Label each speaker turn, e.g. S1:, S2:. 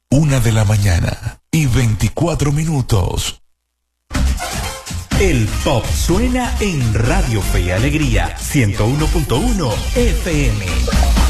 S1: 1:24
S2: El pop suena en Radio Fe y Alegría 101.1 FM.